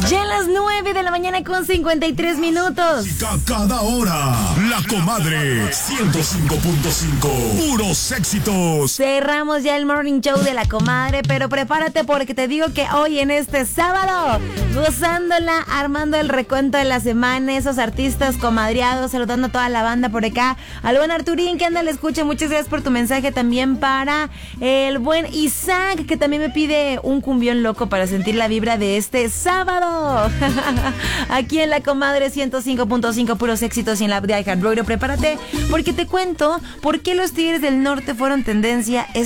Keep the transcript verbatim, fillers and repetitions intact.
Ya a las nueve de la mañana con cincuenta y tres minutos. Cada hora, La Comadre ciento cinco punto cinco. Puros éxitos. Cerramos ya el Morning Show de La Comadre, pero prepárate porque te digo que hoy en este sábado, gozándola, armando el recuento de la semana, esos artistas comadreados, saludando a toda la banda por acá. Al buen Arturín que anda le escucha, muchas gracias por tu mensaje. También para el buen Isaac, que también me pide un cumbión loco para sentir la vibra de este sábado. Aquí en La Comadre ciento cinco punto cinco, puros éxitos, y en la app de iHeartRadio. Prepárate porque te cuento por qué los Tigres del Norte fueron tendencia